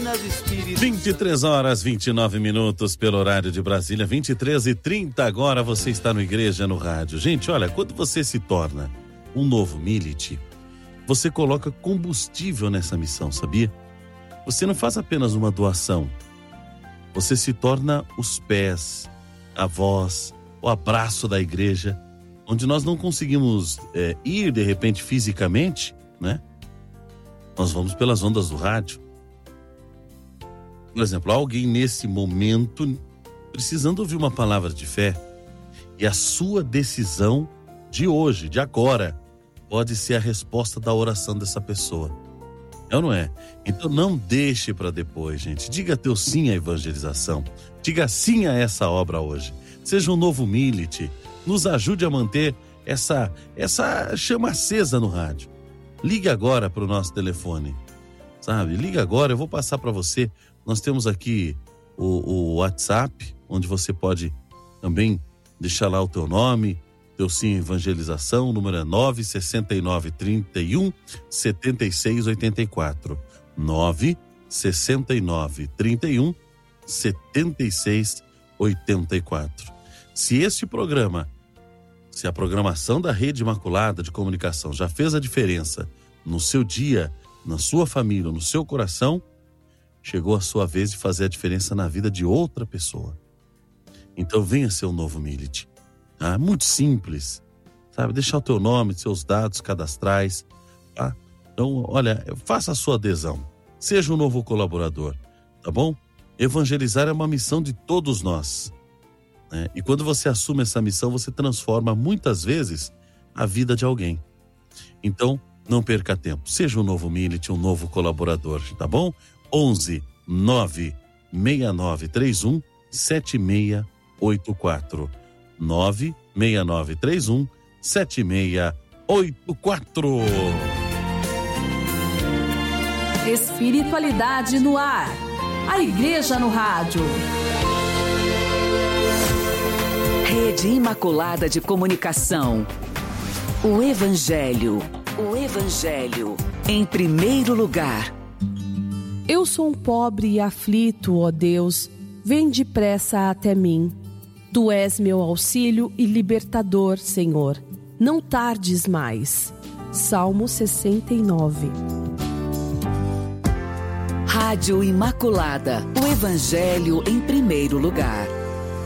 doutrinas espíritas. 23 horas 29 minutos pelo horário de Brasília, 23h30 agora. Você está no Igreja no Rádio. Gente, olha, quando você se torna um novo milite, você coloca combustível nessa missão, sabia? Você não faz apenas uma doação. Você se torna os pés, a voz, o abraço da igreja, onde nós não conseguimos ir de repente fisicamente, né? Nós vamos pelas ondas do rádio. Por exemplo, alguém nesse momento precisando ouvir uma palavra de fé, e a sua decisão de hoje, de agora, pode ser a resposta da oração dessa pessoa. É ou não é? Então não deixe para depois, gente. Diga teu sim à evangelização. Diga sim a essa obra hoje. Seja um novo milite. Nos ajude a manter essa chama acesa no rádio. Ligue agora para o nosso telefone. Sabe? Liga agora, eu vou passar para você. Nós temos aqui o WhatsApp, onde você pode também deixar lá o teu nome, teu sim evangelização. O número é 96931 7684. 96931 7684. Se a programação da Rede Imaculada de Comunicação já fez a diferença no seu dia, na sua família, no seu coração, chegou a sua vez de fazer a diferença na vida de outra pessoa. Então venha ser um novo milite. Tá? Muito simples, sabe? Deixar o teu nome, seus dados cadastrais, tá? Então, olha, faça a sua adesão. Seja um novo colaborador, tá bom? Evangelizar é uma missão de todos nós, né? E quando você assume essa missão, você transforma muitas vezes a vida de alguém. Então, não perca tempo. Seja um novo milite, um novo colaborador, tá bom? 11 96931 7684. 96931 7684. Espiritualidade no ar. A Igreja no Rádio. Rede Imaculada de Comunicação. O Evangelho em primeiro lugar. Eu sou um pobre e aflito, ó Deus, vem depressa até mim. Tu és meu auxílio e libertador, Senhor. Não tardes mais. Salmo 69. Rádio Imaculada, o Evangelho em primeiro lugar.